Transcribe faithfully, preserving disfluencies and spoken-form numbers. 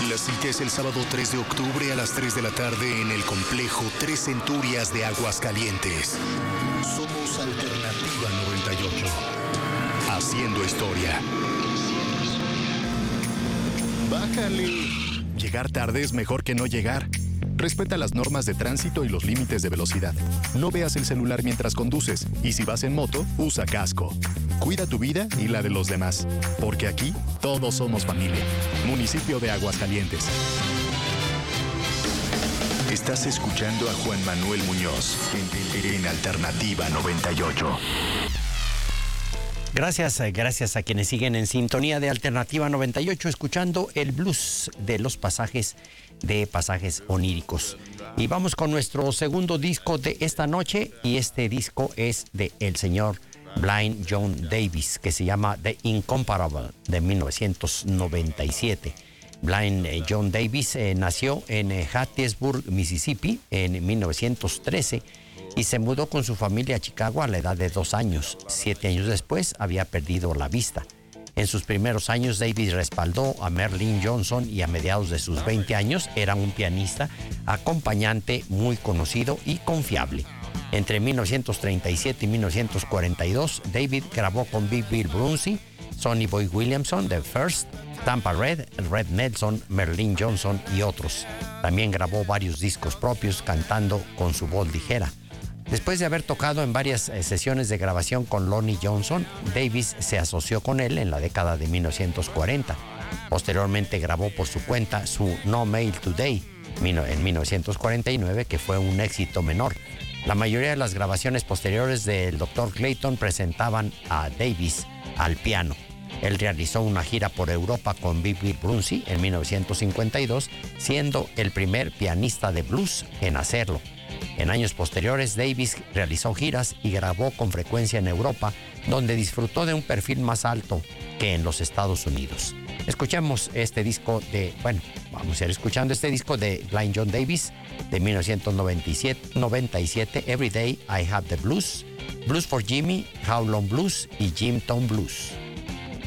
La cita es el sábado tres de octubre a las tres de la tarde en el complejo Tres Centurias de Aguascalientes. Somos Alternativa noventa y ocho. Haciendo historia. Bájale. Llegar tarde es mejor que no llegar. Respeta las normas de tránsito y los límites de velocidad. No veas el celular mientras conduces. Y si vas en moto, usa casco. Cuida tu vida y la de los demás. Porque aquí, todos somos familia. Municipio de Aguascalientes. Estás escuchando a Juan Manuel Muñoz en, en Alternativa noventa y ocho. Gracias, gracias a quienes siguen en sintonía de Alternativa noventa y ocho, escuchando el blues de los pasajes de pasajes oníricos. Y vamos con nuestro segundo disco de esta noche, y este disco es de el señor Blind John Davis, que se llama The Incomparable, de mil novecientos noventa y siete. Blind John Davis eh, nació en eh, Hattiesburg, Mississippi, en mil novecientos trece, y se mudó con su familia a Chicago a la edad de dos años. Siete años después había perdido la vista. En sus primeros años, Davis respaldó a Merlin Johnson, y a mediados de sus veinte años era un pianista acompañante muy conocido y confiable. Entre mil novecientos treinta y siete y mil novecientos cuarenta y dos, David grabó con Big Bill Brunsey, Sonny Boy Williamson, The First, Tampa Red, Red Nelson, Merlin Johnson y otros. También grabó varios discos propios cantando con su voz ligera. Después de haber tocado en varias eh, sesiones de grabación con Lonnie Johnson, Davis se asoció con él en la década de mil novecientos cuarenta. Posteriormente grabó por su cuenta su No Mail Today en mil novecientos cuarenta y nueve, que fue un éxito menor. La mayoría de las grabaciones posteriores del doctor Clayton presentaban a Davis al piano. Él realizó una gira por Europa con Big Bill Brunsey en mil novecientos cincuenta y dos, siendo el primer pianista de blues en hacerlo. En años posteriores, Davis realizó giras y grabó con frecuencia en Europa, donde disfrutó de un perfil más alto que en los Estados Unidos. Escuchemos este disco de, bueno, vamos a ir escuchando este disco de Blind John Davis de mil novecientos noventa y siete, Every Day I Have the Blues, Blues for Jimmy, How Long Blues y Jim Tom Blues.